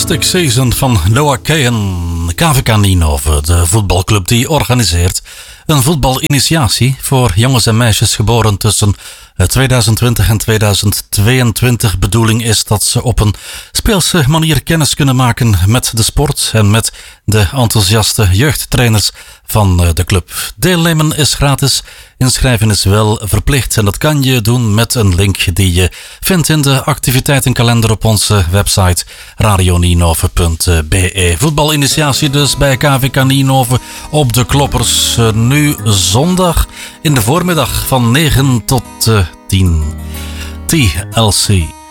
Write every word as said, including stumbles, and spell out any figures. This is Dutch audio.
Fantastic Season van Noah Kahan. K V K Nienhoven, de voetbalclub die organiseert een voetbalinitiatie voor jongens en meisjes geboren tussen tweeduizend twintig en tweeduizend tweeëntwintig. Bedoeling is dat ze op een speelse manier kennis kunnen maken met de sport en met de enthousiaste jeugdtrainers van de club. Deelnemen is gratis, inschrijven is wel verplicht en dat kan je doen met een link die je vindt in de activiteitenkalender op onze website radio nienhoven punt b e. Voetbalinitiatie dus bij K V K Nienhoven op de Kloppers. Nu zondag in de voormiddag van negen tot tien. T L C.